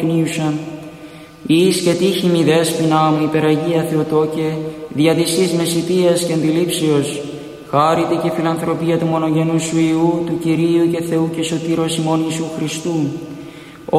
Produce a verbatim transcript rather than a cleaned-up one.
πνίουσα. Εις και τύχη μη δέσποινα μου υπεραγία Θεοτόκε, δια της εις μεσιτείας και αντιλήψεως, χάρητε και φιλανθρωπία του μονογενού σου Υιού, του Κυρίου και Θεού και Σωτήρος ημών Ιησού Χριστού,